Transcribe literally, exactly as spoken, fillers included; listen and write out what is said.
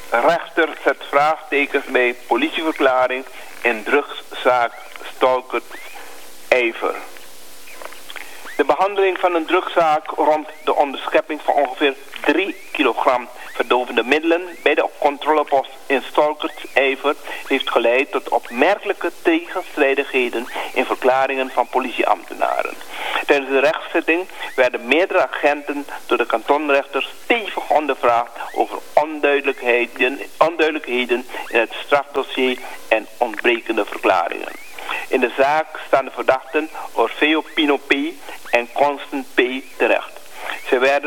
rechter zet vraagtekens bij politieverklaring in drugszaak Stalkert-Ever. De behandeling van een drugszaak rond de onderschepping van ongeveer drie kilogram verdovende middelen bij de controlepost in Stalkert-Ever heeft geleid tot opmerkelijke tegenstrijdigheden in verklaringen van politieambtenaren. Tijdens de rechtszitting werden meerdere agenten door de kantonrechter stevig ondervraagd over onduidelijkheden, onduidelijkheden in het strafdossier en ontbrekende verklaringen. In de zaak staan de verdachten Orfeo Pino P. en Constant P. terecht. Ze werden